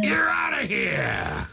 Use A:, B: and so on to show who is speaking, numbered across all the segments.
A: You're out of here.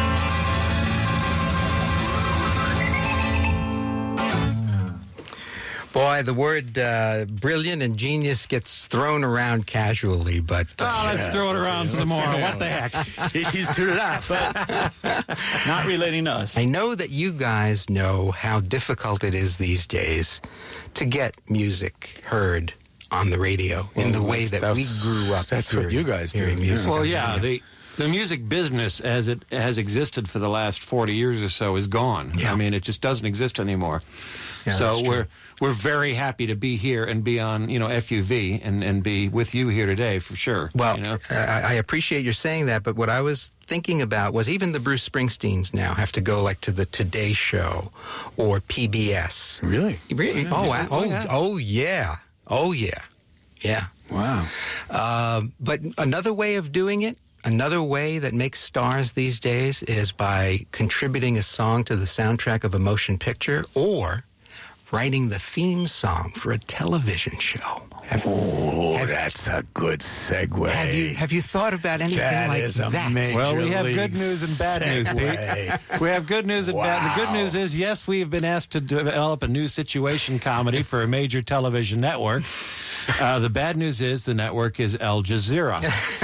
B: Boy, the word brilliant and genius gets thrown around casually, but...
C: let's throw it around some more. What the heck?
D: It is too rough. Not relating to us.
B: I know that you guys know how difficult it is these days to get music heard on the radio in the way that we grew up.
A: That's what you guys do.
B: Music.
C: Well, yeah, the music business as it has existed for the last 40 years or so is gone.
B: Yeah.
C: I mean, it just doesn't exist anymore.
B: Yeah,
C: so
B: that's true.
C: we're very happy to be here and be on, FUV and be with you here today for sure.
B: Well, I appreciate your saying that, but what I was thinking about was even the Bruce Springsteens now have to go like to the Today Show or PBS.
A: Really?
B: Oh, wow. Oh, yeah. Oh, yeah. Yeah.
A: Wow.
B: But another way of doing it, another way that makes stars these days is by contributing a song to the soundtrack of a motion picture writing the theme song for a television show.
A: That's a good segue.
B: Have you thought about anything
A: That
B: like
A: is a
B: that?
A: major
C: Well, we have good
A: league
C: news and bad news,
A: segue.
C: Pete. We have good news and bad. The good news is, yes, we have been asked to develop a new situation comedy for a major television network. The bad news is the network is Al Jazeera.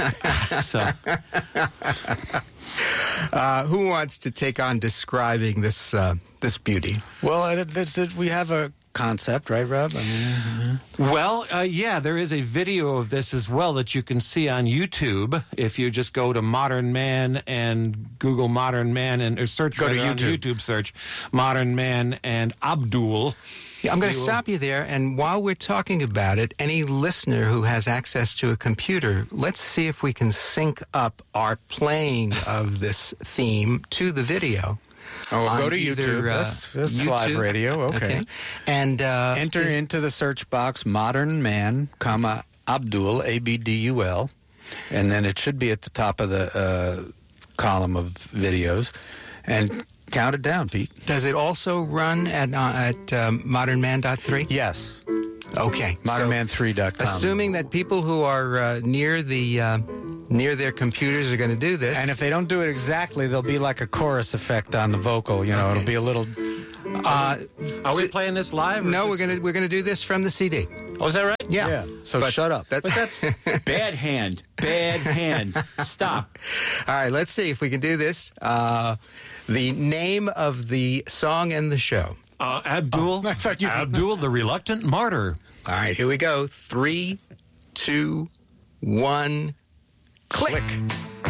B: Who wants to take on describing this beauty?
A: Well, we have a concept, right, Rob?
C: Well, there is a video of this as well that you can see on YouTube. If you just go to Modern Man and Google Modern Man or search
A: Go to
C: on YouTube, search Modern Man and Abdul.
B: Yeah, I'm going to stop you there, and while we're talking about it, any listener who has access to a computer, let's see if we can sync up our playing of this theme to the video.
A: Oh, go to YouTube. That's
B: YouTube.
A: live radio. Okay.
B: And
A: enter into the search box Modern Man, comma Abdul, Abdul, and then it should be at the top of the column of videos, and count it down, Pete.
B: Does it also run at modernman.3?
A: Yes.
B: Okay.
A: Modernman3.com.
B: Assuming that people who are near their computers are going to do this.
A: And if they don't do it exactly, there'll be like a chorus effect on the vocal. It'll be a little.
C: Are we playing this live?
B: No, we're gonna do this from the CD.
C: Oh, is that right?
B: Yeah.
A: So shut up.
C: But that's
D: Bad hand. Stop.
B: All right. Let's see if we can do this. The name of the song and the show.
C: Abdul. Abdul, the Reluctant Martyr.
B: All right. Here we go. 3, 2, 1. Click.